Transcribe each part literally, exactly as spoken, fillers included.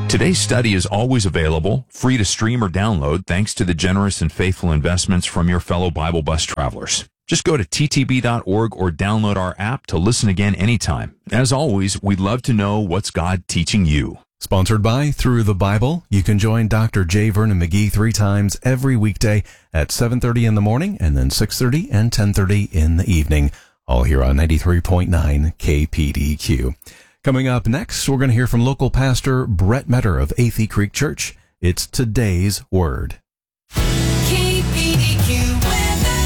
Today's study is always available, free to stream or download, thanks to the generous and faithful investments from your fellow Bible Bus travelers. Just go to t t b dot org or download our app to listen again anytime. As always, we'd love to know what's God teaching you. Sponsored by Through the Bible. You can join Doctor J. Vernon McGee three times every weekday at seven thirty in the morning and then six thirty and ten thirty in the evening, all here on ninety-three point nine K P D Q. Coming up next, we're going to hear from local pastor Brett Metter of Athey Creek Church. It's Today's Word. K P D Q weather.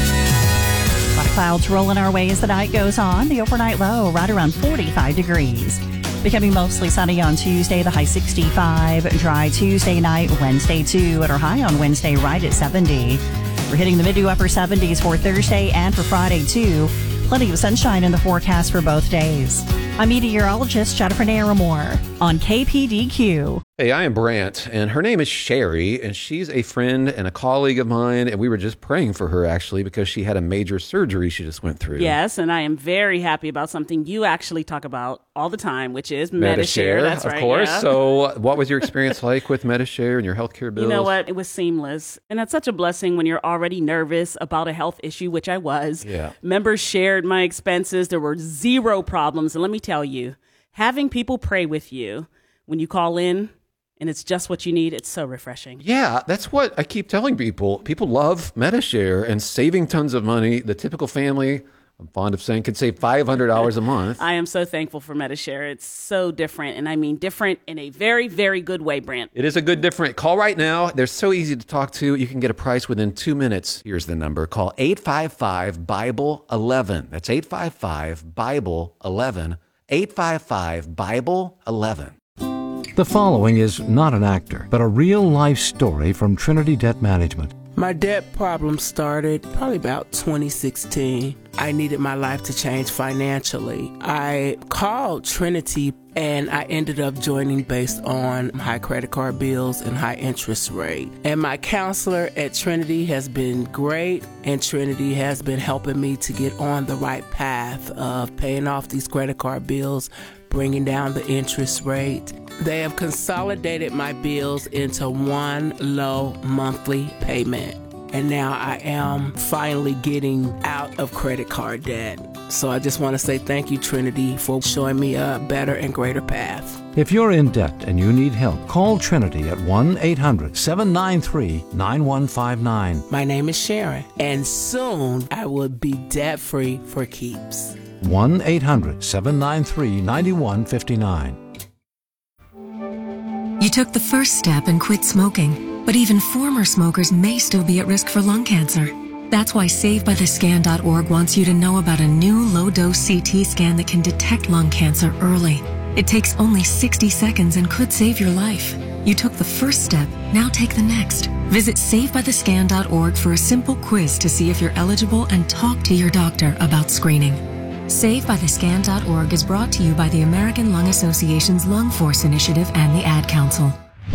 A lot of clouds rolling our way as the night goes on. The overnight low right around forty-five degrees. Becoming mostly sunny on Tuesday, the high sixty-five. Dry Tuesday night, Wednesday too, and our high on Wednesday right at seventy. We're hitting the mid to upper seventies for Thursday and for Friday too. Plenty of sunshine in the forecast for both days. I'm meteorologist Jennifer Naramore on K P D Q. Hey, I am Brant, and her name is Sherry, and she's a friend and a colleague of mine, and we were just praying for her, actually, because she had a major surgery she just went through. Yes, and I am very happy about something you actually talk about all the time, which is Medi-Share. That's of right, course. yeah. So what was your experience like with Medi-Share and your healthcare bills? You know what? It was seamless, and that's such a blessing when you're already nervous about a health issue, which I was. Yeah. Members shared my expenses. There were zero problems, and let me tell you, having people pray with you when you call in, and it's just what you need, it's so refreshing. Yeah, that's what I keep telling people. People love Medi-Share and saving tons of money. The typical family, I'm fond of saying, could save five hundred dollars a month. I am so thankful for Medi-Share. It's so different, and I mean different in a very, very good way, Brant. It is a good different. Call right now. They're so easy to talk to. You can get a price within two minutes. Here's the number. Call eight five five, Bible eleven. That's eight five five, Bible eleven. eight five five, Bible eleven. The following is not an actor, but a real-life story from Trinity Debt Management. My debt problem started probably about twenty sixteen. I needed my life to change financially. I called Trinity and I ended up joining based on high credit card bills and high interest rate. And my counselor at Trinity has been great, and Trinity has been helping me to get on the right path of paying off these credit card bills, bringing down the interest rate. They have consolidated my bills into one low monthly payment. And now I am finally getting out of credit card debt. So I just want to say thank you, Trinity, for showing me a better and greater path. If you're in debt and you need help, call Trinity at one eight hundred, seven nine three, nine one five nine. My name is Sharon, and soon I will be debt-free for keeps. one eight hundred, seven nine three, nine one five nine. You took the first step and quit smoking, but even former smokers may still be at risk for lung cancer. That's why save by the scan dot org wants you to know about a new low-dose C T scan that can detect lung cancer early. It takes only sixty seconds and could save your life. You took the first step, now take the next. Visit save by the scan dot org for a simple quiz to see if you're eligible and talk to your doctor about screening. save by the scan dot org is brought to you by the American Lung Association's Lung Force Initiative and the Ad Council.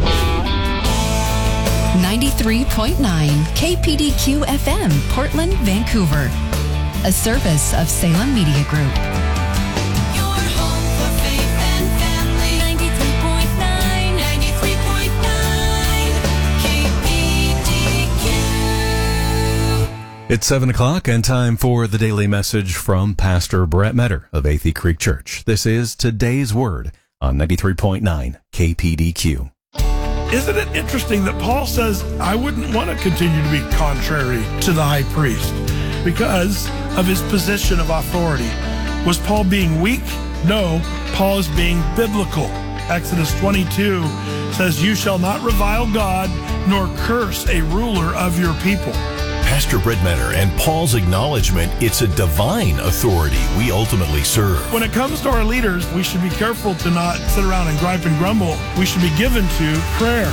ninety-three point nine K P D Q F M, Portland, Vancouver. A service of Salem Media Group. Your home for faith and family. ninety-three point nine, ninety-three point nine K P D Q. It's seven o'clock and time for the daily message from Pastor Brett Metter of Athey Creek Church. This is Today's Word on ninety-three point nine K P D Q. Isn't it interesting that Paul says, I wouldn't want to continue to be contrary to the high priest because of his position of authority? Was Paul being weak? No, Paul is being biblical. Exodus twenty-two says, you shall not revile God nor curse a ruler of your people. Pastor Brett Metter and Paul's acknowledgement, it's a divine authority we ultimately serve. When it comes to our leaders, we should be careful to not sit around and gripe and grumble. We should be given to prayer.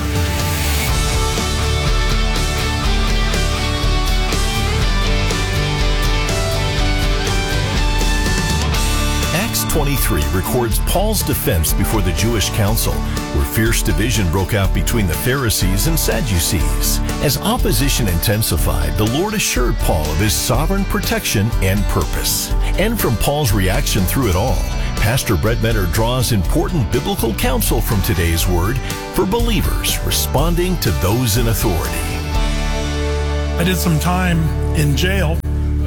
Acts twenty-three records Paul's defense before the Jewish council, where fierce division broke out between the Pharisees and Sadducees. As opposition intensified, the Lord assured Paul of his sovereign protection and purpose. And from Paul's reaction through it all, Pastor Brett Benner draws important biblical counsel from today's word for believers responding to those in authority. I did some time in jail.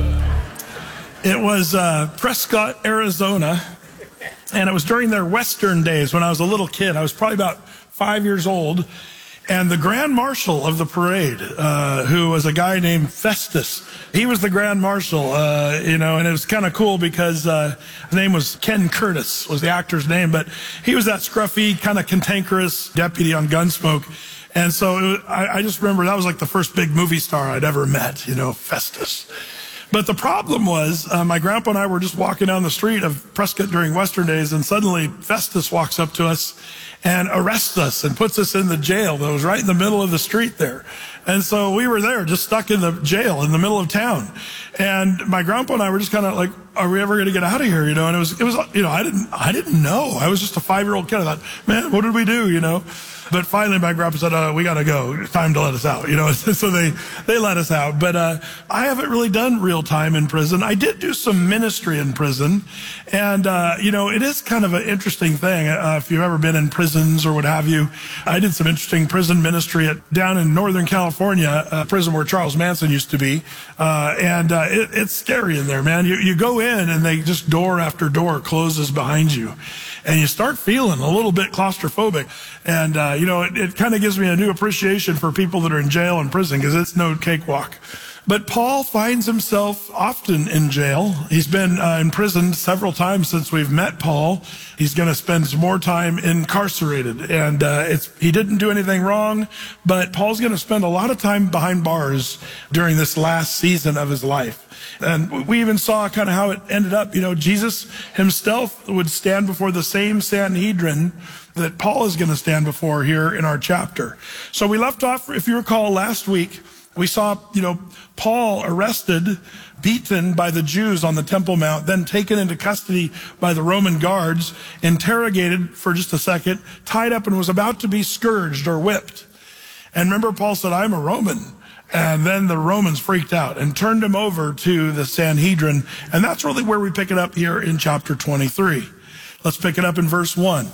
It was uh, Prescott, Arizona, and it was during their Western days when I was a little kid. I was probably about five years old, and the Grand Marshal of the parade, uh, who was a guy named Festus, he was the Grand Marshal, uh, you know, and it was kind of cool because uh, his name was Ken Curtis, was the actor's name, but he was that scruffy, kind of cantankerous deputy on Gunsmoke. And so it was, I, I just remember that was like the first big movie star I'd ever met, you know, Festus. But the problem was, uh, my grandpa and I were just walking down the street of Prescott during Western days, and suddenly Festus walks up to us and arrests us and puts us in the jail that was right in the middle of the street there. And so we were there, just stuck in the jail in the middle of town. And my grandpa and I were just kind of like, are we ever going to get out of here? You know, and it was, it was, you know, I didn't, I didn't know. I was just a five-year-old kid. I thought, man, what did we do? You know? But finally, my grandpa said, uh, we got to go. It's time to let us out, you know. So they, they let us out. But uh, I haven't really done real time in prison. I did do some ministry in prison. And, uh, you know, it is kind of an interesting thing. Uh, if you've ever been in prisons or what have you, I did some interesting prison ministry at, down in Northern California, a prison where Charles Manson used to be. Uh, and uh, it, it's scary in there, man. You, you go in and they just door after door closes behind you. And you start feeling a little bit claustrophobic. And, uh, you know, it, it kind of gives me a new appreciation for people that are in jail and prison because it's no cakewalk. But Paul finds himself often in jail. He's been uh, imprisoned several times since we've met Paul. He's going to spend some more time incarcerated. And uh, it's he didn't do anything wrong, but Paul's going to spend a lot of time behind bars during this last season of his life. And we even saw kind of how it ended up. You know, Jesus himself would stand before the same Sanhedrin that Paul is going to stand before here in our chapter. So we left off, if you recall, last week, we saw, you know, Paul arrested, beaten by the Jews on the Temple Mount, then taken into custody by the Roman guards, interrogated for just a second, tied up and was about to be scourged or whipped. And remember, Paul said, I'm a Roman. And then the Romans freaked out and turned him over to the Sanhedrin. And that's really where we pick it up here in chapter twenty-three. Let's pick it up in verse one.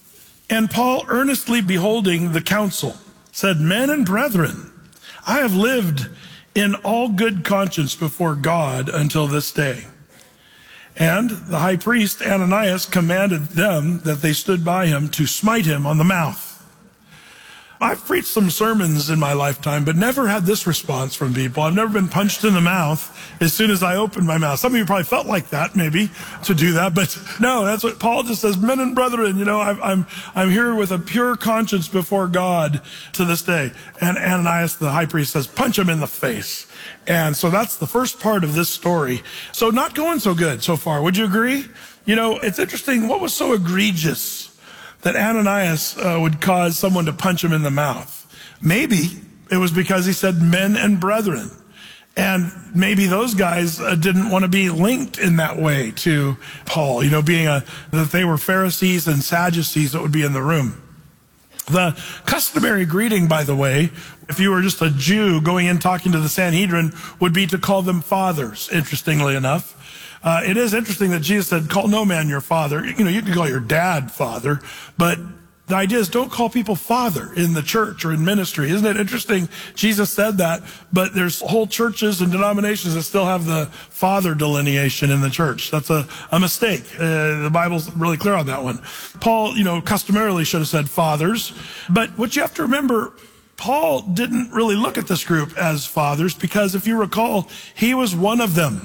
And Paul, earnestly beholding the council, said, Men and brethren, I have lived in all good conscience before God until this day. And the high priest Ananias commanded them that they stood by him to smite him on the mouth. I've preached some sermons in my lifetime, but never had this response from people. I've never been punched in the mouth as soon as I opened my mouth. Some of you probably felt like that, maybe, to do that. But no, that's what Paul just says, men and brethren, you know, I'm, I'm, I'm here with a pure conscience before God to this day. And Ananias, the high priest, says, punch him in the face. And so that's the first part of this story. So not going so good so far. Would you agree? You know, it's interesting. What was so egregious that Ananias uh, would cause someone to punch him in the mouth? Maybe it was because he said men and brethren. And maybe those guys uh, didn't want to be linked in that way to Paul, you know, being a, that they were Pharisees and Sadducees that would be in the room. The customary greeting, by the way, if you were just a Jew going in talking to the Sanhedrin, would be to call them fathers, interestingly enough. Uh, it is interesting that Jesus said, call no man your father. You know, you can call your dad father, but the idea is don't call people father in the church or in ministry. Isn't it interesting? Jesus said that, but there's whole churches and denominations that still have the father delineation in the church. That's a, a mistake. Uh, the Bible's really clear on that one. Paul, you know, customarily should have said fathers, but what you have to remember, Paul didn't really look at this group as fathers because if you recall, he was one of them.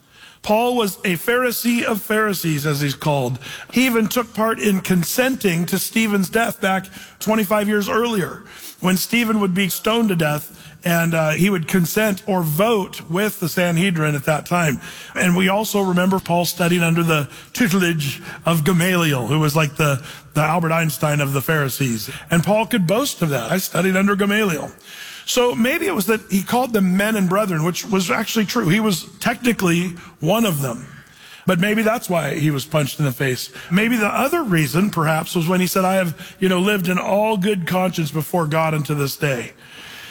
Paul was a Pharisee of Pharisees, as he's called. He even took part in consenting to Stephen's death back twenty-five years earlier, when Stephen would be stoned to death, and uh, he would consent or vote with the Sanhedrin at that time. And we also remember Paul studied under the tutelage of Gamaliel, who was like the, the Albert Einstein of the Pharisees. And Paul could boast of that. I studied under Gamaliel. So maybe it was that he called them men and brethren, which was actually true. He was technically one of them. But maybe that's why he was punched in the face. Maybe the other reason, perhaps, was when he said, I have, you know, lived in all good conscience before God unto this day.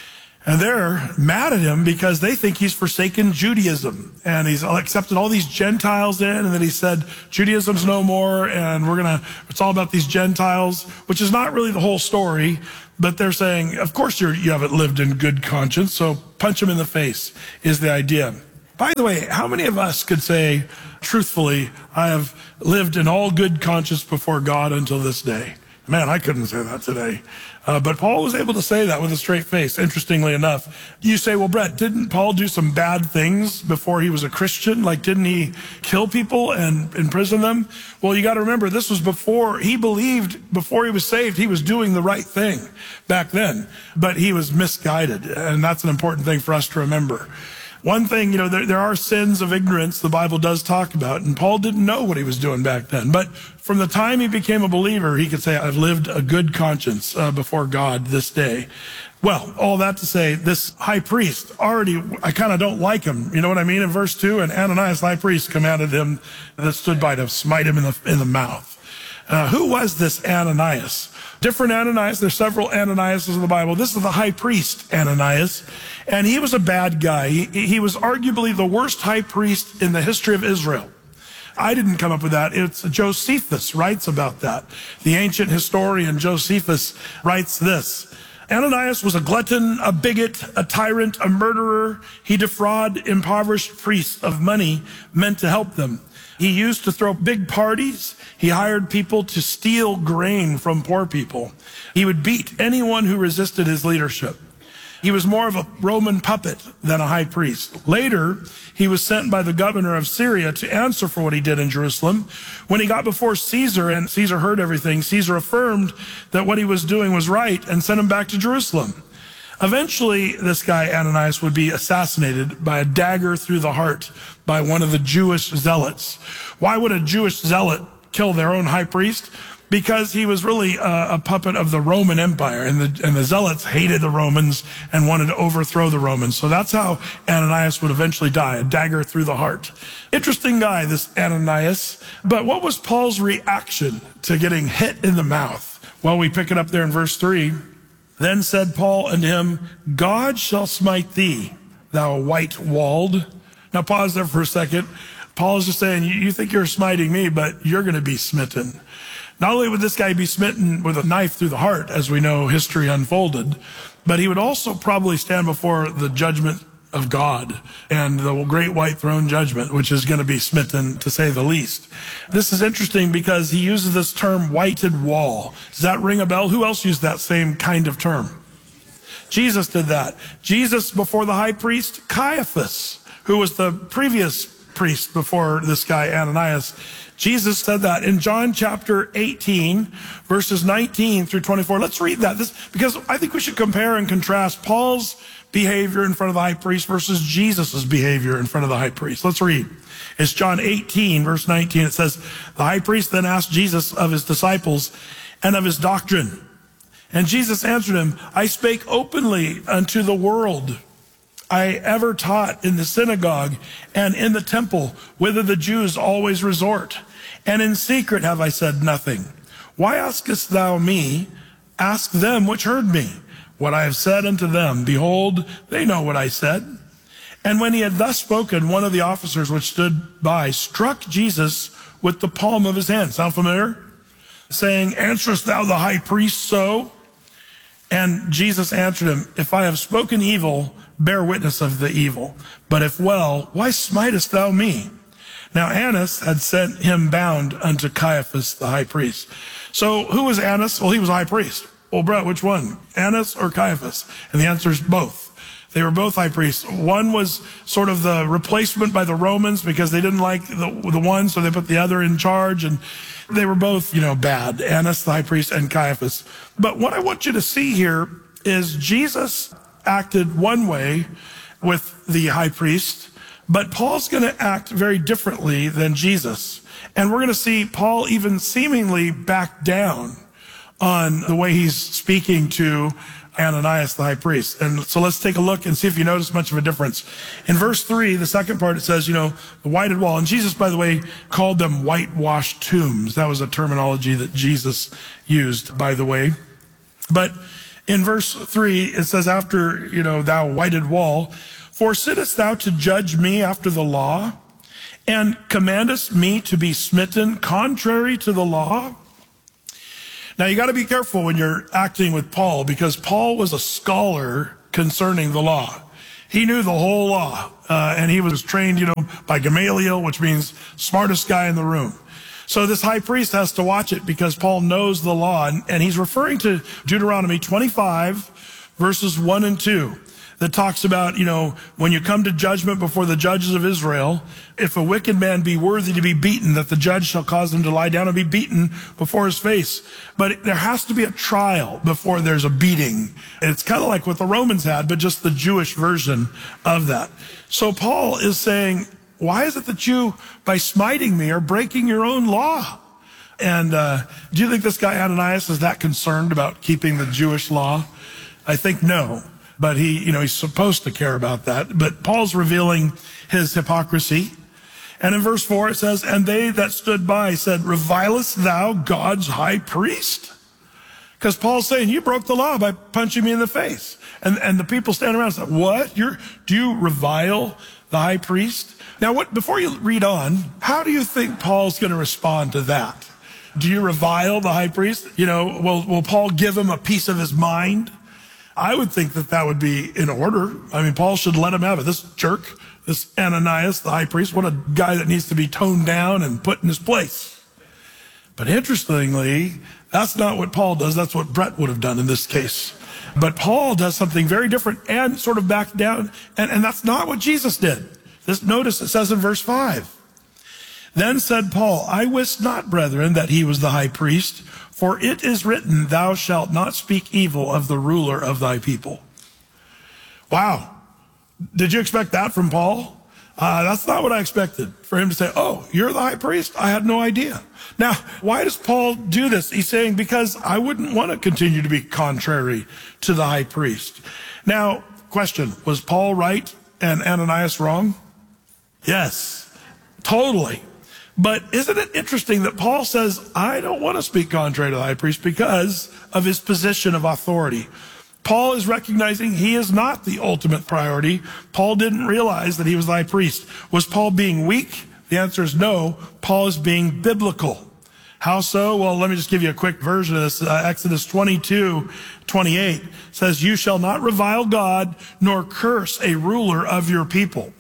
And they're mad at him because they think he's forsaken Judaism. And he's accepted all these Gentiles in, and then he said, Judaism's no more, and we're going to, it's all about these Gentiles, which is not really the whole story. But they're saying, of course you're, you haven't lived in good conscience, so punch him in the face is the idea. By the way, how many of us could say, truthfully, I have lived in all good conscience before God until this day? Man, I couldn't say that today. Uh, but Paul was able to say that with a straight face, interestingly enough. You say, well, Brett, didn't Paul do some bad things before he was a Christian? Like, didn't he kill people and imprison them? Well, you got to remember, this was before he believed, before he was saved, he was doing the right thing back then. But he was misguided, and that's an important thing for us to remember. One thing, you know, there, there are sins of ignorance the Bible does talk about, and Paul didn't know what he was doing back then. But from the time he became a believer, he could say, I've lived a good conscience uh, before God this day. Well, all that to say, this high priest already, I kind of don't like him. You know what I mean? In verse two, and Ananias, the high priest, commanded him that stood by to smite him in the, in the mouth. Uh, who was this Ananias? Different Ananias. There's several Ananiases in the Bible. This is the high priest, Ananias. And he was a bad guy. He, he was arguably the worst high priest in the history of Israel. I didn't come up with that. It's Josephus writes about that. The ancient historian Josephus writes this. Ananias was a glutton, a bigot, a tyrant, a murderer. He defrauded impoverished priests of money meant to help them. He used to throw big parties. He hired people to steal grain from poor people. He would beat anyone who resisted his leadership. He was more of a Roman puppet than a high priest. Later, he was sent by the governor of Syria to answer for what he did in Jerusalem. When he got before Caesar and Caesar heard everything, Caesar affirmed that what he was doing was right and sent him back to Jerusalem. Eventually, this guy Ananias would be assassinated by a dagger through the heart by one of the Jewish zealots. Why would a Jewish zealot kill their own high priest? Because he was really a, a puppet of the Roman Empire, and the, and the zealots hated the Romans and wanted to overthrow the Romans. So that's how Ananias would eventually die, a dagger through the heart. Interesting guy, this Ananias. But what was Paul's reaction to getting hit in the mouth? Well, we pick it up there in verse three. Then said Paul unto him, God shall smite thee, thou white-walled. Now pause there for a second. Paul is just saying, you think you're smiting me, but you're going to be smitten. Not only would this guy be smitten with a knife through the heart, as we know history unfolded, but he would also probably stand before the judgment of God and the great white throne judgment, which is going to be smitten, to say the least. This is interesting because he uses this term whited wall. Does that ring a bell? Who else used that same kind of term? Jesus did that. Jesus before the high priest, Caiaphas, who was the previous priest before this guy Ananias. Jesus said that in John chapter eighteen, verses nineteen through twenty-four. Let's read that this, because I think we should compare and contrast Paul's behavior in front of the high priest versus Jesus's behavior in front of the high priest. Let's read. It's John eighteen, verse nineteen. It says, the high priest then asked Jesus of his disciples and of his doctrine. And Jesus answered him, I spake openly unto the world. I ever taught in the synagogue and in the temple, whither the Jews always resort. And in secret have I said nothing. Why askest thou me? Ask them which heard me. What I have said unto them, behold, they know what I said. And when he had thus spoken, one of the officers which stood by struck Jesus with the palm of his hand. Sound familiar? Saying, answerest thou the high priest so? And Jesus answered him, if I have spoken evil, bear witness of the evil. But if well, why smitest thou me? Now Annas had sent him bound unto Caiaphas the high priest. So who was Annas? Well, he was a high priest. Well, Brett, which one? Annas or Caiaphas? And the answer is both. They were both high priests. One was sort of the replacement by the Romans because they didn't like the, the one, so they put the other in charge. And they were both, you know, bad. Annas, the high priest, and Caiaphas. But what I want you to see here is Jesus acted one way with the high priest, but Paul's going to act very differently than Jesus. And we're going to see Paul even seemingly back down on the way he's speaking to Ananias, the high priest. And so let's take a look and see if you notice much of a difference. In verse three, the second part, it says, you know, the whited wall. And Jesus, by the way, called them whitewashed tombs. That was a terminology that Jesus used, by the way. But In verse three, it says, after, you know, thou whited wall, for sittest thou to judge me after the law, and commandest me to be smitten contrary to the law? Now, you got to be careful when you're acting with Paul, because Paul was a scholar concerning the law. He knew the whole law, uh, and he was trained, you know, by Gamaliel, which means smartest guy in the room. So this high priest has to watch it because Paul knows the law, and, and he's referring to Deuteronomy twenty-five, verses one and two, that talks about, you know, when you come to judgment before the judges of Israel, if a wicked man be worthy to be beaten, that the judge shall cause him to lie down and be beaten before his face. But there has to be a trial before there's a beating. It's kind of like what the Romans had, but just the Jewish version of that. So Paul is saying, why is it that you, by smiting me, are breaking your own law? And uh, do you think this guy Ananias is that concerned about keeping the Jewish law? I think no. But he, you know, he's supposed to care about that. But Paul's revealing his hypocrisy. And in verse four, it says, and they that stood by said, revilest thou God's high priest? Because Paul's saying, you broke the law by punching me in the face. And, and the people stand around and say, what? You're, do you revile the high priest? Now, what, before you read on, how do you think Paul's going to respond to that? Do you revile the high priest? You know, will, will Paul give him a piece of his mind? I would think that that would be in order. I mean, Paul should let him have it. This jerk, this Ananias, the high priest, what a guy that needs to be toned down and put in his place. But interestingly, that's not what Paul does. That's what Brett would have done in this case. But Paul does something very different and sort of back down. And, and that's not what Jesus did. This, notice it says in verse five, then said Paul, I wist not, brethren, that he was the high priest, for it is written, thou shalt not speak evil of the ruler of thy people. Wow. Did you expect that from Paul? Uh, that's not what I expected, for him to say, oh, you're the high priest? I had no idea. Now, why does Paul do this? He's saying, because I wouldn't want to continue to be contrary to the high priest. Now, question, was Paul right and Ananias wrong? Yes, totally. But isn't it interesting that Paul says, I don't want to speak contrary to the high priest because of his position of authority. Paul is recognizing he is not the ultimate priority. Paul didn't realize that he was the high priest. Was Paul being weak? The answer is no. Paul is being biblical. How so? Well, let me just give you a quick version of this. Uh, Exodus twenty-two, twenty-eight says, you shall not revile God nor curse a ruler of your people.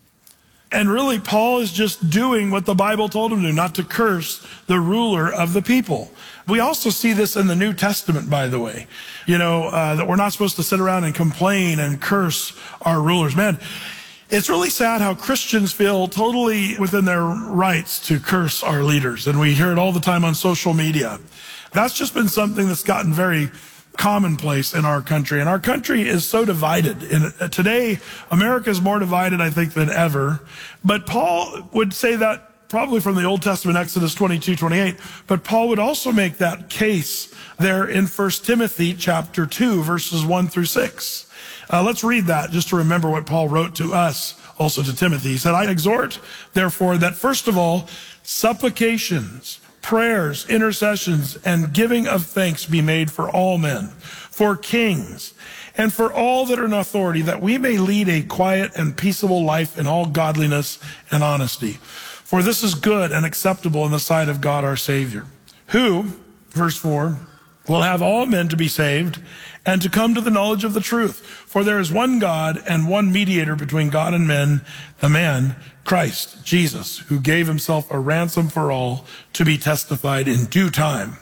And really, Paul is just doing what the Bible told him to do, not to curse the ruler of the people. We also see this in the New Testament, by the way, you know, uh, that we're not supposed to sit around and complain and curse our rulers. Man, it's really sad how Christians feel totally within their rights to curse our leaders. And we hear it all the time on social media. That's just been something that's gotten very commonplace in our country. And our country is so divided. And today, America is more divided, I think, than ever. But Paul would say that probably from the Old Testament, Exodus twenty-two, twenty-eight. But Paul would also make that case there in First Timothy chapter two, verses one through six. Uh, let's read that just to remember what Paul wrote to us, also to Timothy. He said, I exhort, therefore, that first of all, supplications, prayers, intercessions, and giving of thanks be made for all men, for kings, and for all that are in authority, that we may lead a quiet and peaceable life in all godliness and honesty. For this is good and acceptable in the sight of God our Savior, who, verse four, will have all men to be saved and to come to the knowledge of the truth. For there is one God and one mediator between God and men, the man, Christ Jesus, who gave himself a ransom for all, to be testified in due time.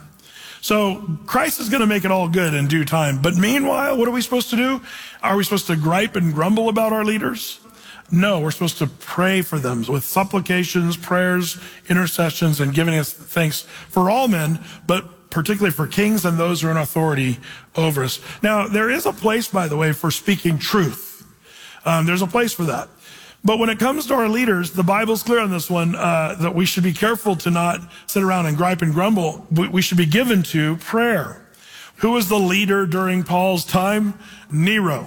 So Christ is going to make it all good in due time. But meanwhile, what are we supposed to do? Are we supposed to gripe and grumble about our leaders? No, we're supposed to pray for them with supplications, prayers, intercessions, and giving us thanks for all men, but particularly for kings and those who are in authority over us. Now, there is a place, by the way, for speaking truth. Um, there's a place for that. But when it comes to our leaders, the Bible's clear on this one, uh, that we should be careful to not sit around and gripe and grumble. We, we should be given to prayer. Who was the leader during Paul's time? Nero.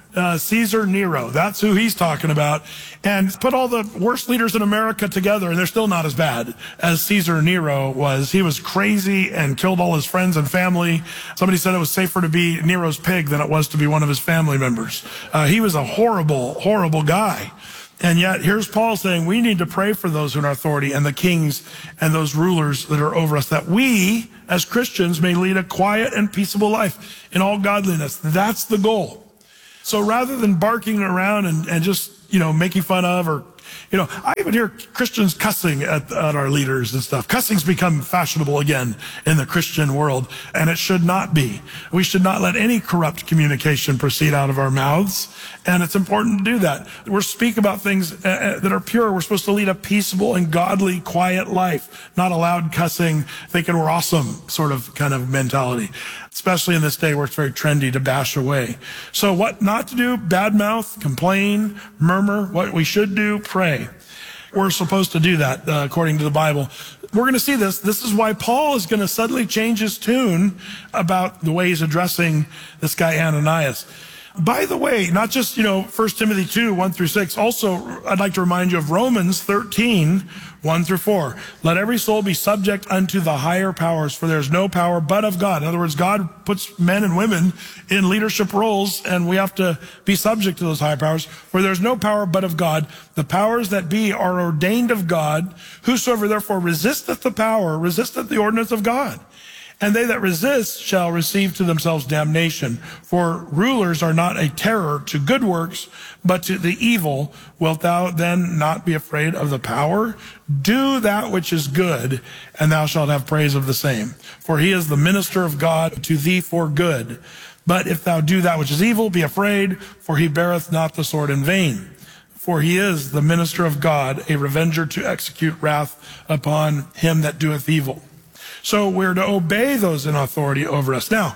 Uh, Caesar Nero, that's who he's talking about. And put all the worst leaders in America together, and they're still not as bad as Caesar Nero was. He was crazy and killed all his friends and family. Somebody said it was safer to be Nero's pig than it was to be one of his family members. Uh, he was a horrible, horrible guy. And yet, here's Paul saying we need to pray for those who are in authority and the kings and those rulers that are over us, that we, as Christians, may lead a quiet and peaceable life in all godliness. That's the goal. So rather than barking around and, and just, you know, making fun of or, you know, I even hear Christians cussing at, at our leaders and stuff. Cussing's become fashionable again in the Christian world, and it should not be. We should not let any corrupt communication proceed out of our mouths, and it's important to do that. We're speak about things uh, that are pure. We're supposed to lead a peaceable and godly, quiet life, not a loud cussing, thinking we're awesome sort of kind of mentality, especially in this day where it's very trendy to bash away. So what not to do? Badmouth, complain, murmur. What we should do? Pray. We're supposed to do that uh, according to the Bible. We're going to see this. This is why Paul is going to suddenly change his tune about the way he's addressing this guy Ananias. By the way, not just, you know, First Timothy two, one through six. Also, I'd like to remind you of Romans thirteen, one through four. Let every soul be subject unto the higher powers, for there is no power but of God. In other words, God puts men and women in leadership roles, and we have to be subject to those higher powers. For there is no power but of God. The powers that be are ordained of God. Whosoever therefore resisteth the power, resisteth the ordinance of God. And they that resist shall receive to themselves damnation. For rulers are not a terror to good works, but to the evil. Wilt thou then not be afraid of the power? Do that which is good, and thou shalt have praise of the same. For he is the minister of God to thee for good. But if thou do that which is evil, be afraid, for he beareth not the sword in vain. For he is the minister of God, a revenger to execute wrath upon him that doeth evil. So we're to obey those in authority over us. Now,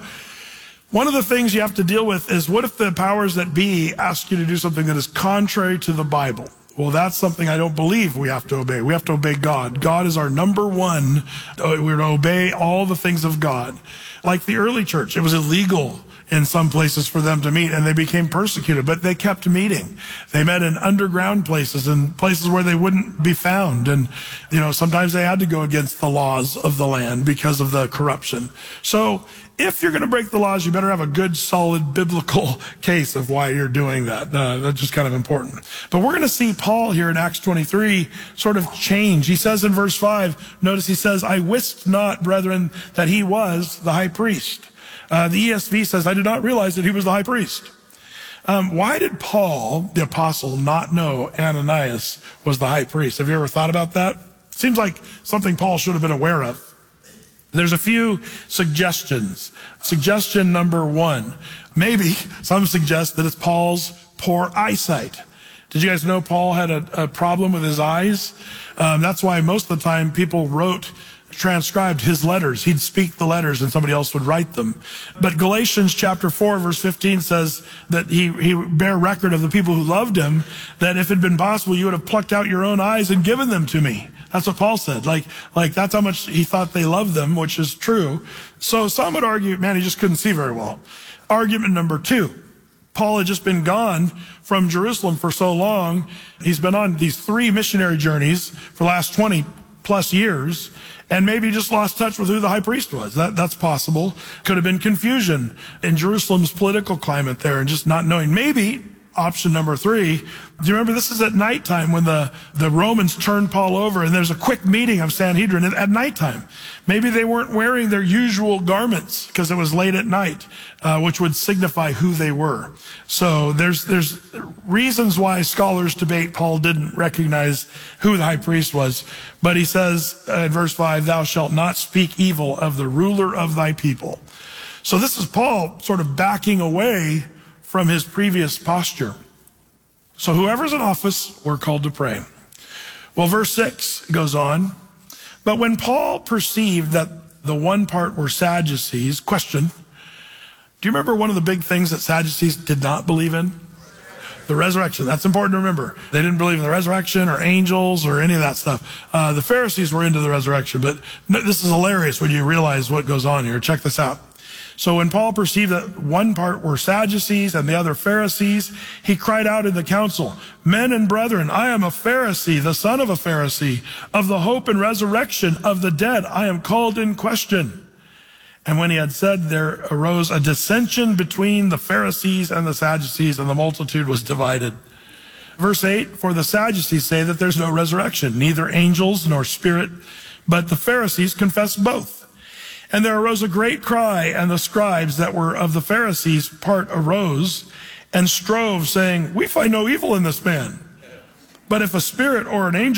one of the things you have to deal with is, what if the powers that be ask you to do something that is contrary to the Bible? Well, that's something I don't believe we have to obey. We have to obey God. God is our number one. We're to obey all the things of God. Like the early church, it was illegal in some places for them to meet, and they became persecuted, but they kept meeting. They met in underground places and places where they wouldn't be found. And, you know, sometimes they had to go against the laws of the land because of the corruption. So if you're going to break the laws, you better have a good, solid biblical case of why you're doing that. Uh, that's just kind of important. But we're going to see Paul here in Acts twenty-three sort of change. He says in verse five, notice he says, I wist not, brethren, that he was the high priest. Uh, the E S V says, I did not realize that he was the high priest. Um, why did Paul, the apostle, not know Ananias was the high priest? Have you ever thought about that? Seems like something Paul should have been aware of. There's a few suggestions. Suggestion number one, maybe some suggest that it's Paul's poor eyesight. Did you guys know Paul had a, a problem with his eyes? Um, that's why most of the time people wrote transcribed his letters. He'd speak the letters and somebody else would write them. But Galatians chapter four, verse fifteen says that he, he bear record of the people who loved him, that if it had been possible, you would have plucked out your own eyes and given them to me. That's what Paul said. Like, like that's how much he thought they loved them, which is true. So some would argue, man, he just couldn't see very well. Argument number two. Paul had just been gone from Jerusalem for so long. He's been on these three missionary journeys for the last twenty plus years. And maybe just lost touch with who the high priest was. That, that's possible. Could have been confusion in Jerusalem's political climate there and just not knowing. Maybe option number three, do you remember this is at nighttime when the, the Romans turned Paul over and there's a quick meeting of Sanhedrin at, at nighttime. Maybe they weren't wearing their usual garments because it was late at night, uh, which would signify who they were. So there's, there's reasons why scholars debate Paul didn't recognize who the high priest was. But he says uh, in verse five, thou shalt not speak evil of the ruler of thy people. So this is Paul sort of backing away from his previous posture. So whoever's in office, we're called to pray. Well, verse six goes on. But when Paul perceived that the one part were Sadducees, question, do you remember one of the big things that Sadducees did not believe in? The resurrection. That's important to remember. They didn't believe in the resurrection or angels or any of that stuff. Uh, the Pharisees were into the resurrection, but this is hilarious when you realize what goes on here. Check this out. So when Paul perceived that one part were Sadducees and the other Pharisees, he cried out in the council, "Men and brethren, I am a Pharisee, the son of a Pharisee. Of the hope and resurrection of the dead, I am called in question." And when he had said, there arose a dissension between the Pharisees and the Sadducees, and the multitude was divided. Verse eight, for the Sadducees say that there's no resurrection, neither angels nor spirit, but the Pharisees confess both. And there arose a great cry, and the scribes that were of the Pharisees' part arose and strove, saying, "We find no evil in this man. But if a spirit or an angel